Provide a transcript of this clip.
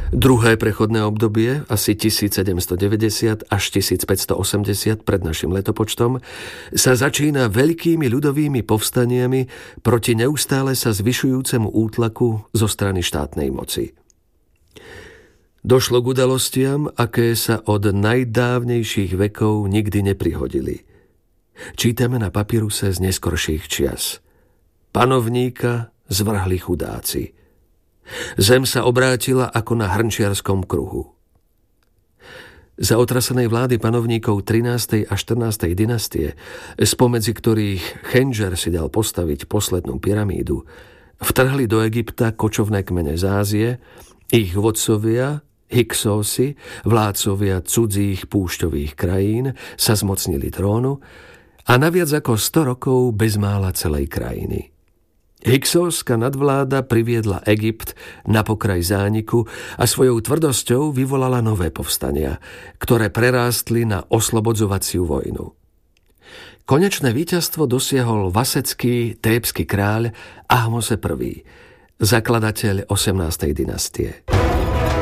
Druhé prechodné obdobie, asi 1790 až 1580 pred našim letopočtom, sa začína veľkými ľudovými povstaniami proti neustále sa zvyšujúcemu útlaku zo strany štátnej moci. Došlo k udalostiam, aké sa od najdávnejších vekov nikdy neprihodili. Čítame na papíruse z neskorších čias. Panovníka zvrhli chudáci. Zem sa obrátila ako na hrnčiarskom kruhu. Za otrasenej vlády panovníkov 13. a 14. dynastie, spomedzi ktorých Chendžer si dal postaviť poslednú pyramídu, vtrhli do Egypta kočovné kmene z Ázie, ich vodcovia, Hyksósi, vládcovia cudzích púšťových krajín, sa zmocnili trónu a na viac ako 100 rokov bezmála celej krajiny. Hyksóska nadvláda priviedla Egypt na pokraj zániku a svojou tvrdosťou vyvolala nové povstania, ktoré prerástli na oslobodzovaciu vojnu. Konečné víťazstvo dosiahol vasecký tébsky kráľ Ahmose I, zakladateľ 18. dynastie.